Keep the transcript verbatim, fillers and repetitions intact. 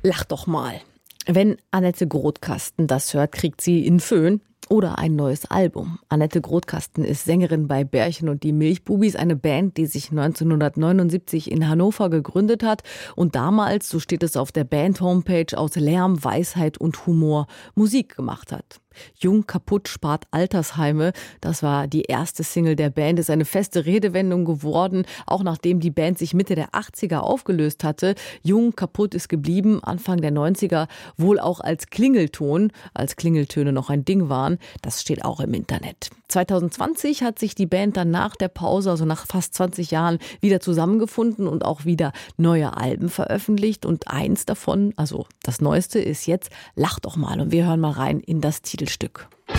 Lach doch mal. Wenn Annette Grothkasten das hört, kriegt sie einen Föhn oder ein neues Album. Annette Grothkasten ist Sängerin bei Bärchen und die Milchbubis, eine Band, die sich neunzehnhundertneunundsiebzig in Hannover gegründet hat und damals, so steht es auf der Band-Homepage, aus Lärm, Weisheit und Humor Musik gemacht hat. Jung kaputt spart Altersheime, das war die erste Single der Band, ist eine feste Redewendung geworden, auch nachdem die Band sich Mitte der achtziger aufgelöst hatte. Jung kaputt ist geblieben, Anfang der neunziger wohl auch als Klingelton, als Klingeltöne noch ein Ding waren. Das steht auch im Internet. zwanzig zwanzig hat sich die Band dann nach der Pause, also nach fast zwanzig Jahren, wieder zusammengefunden und auch wieder neue Alben veröffentlicht. Und eins davon, also das neueste, ist jetzt Lach doch mal. Und wir hören mal rein in das Titelstück.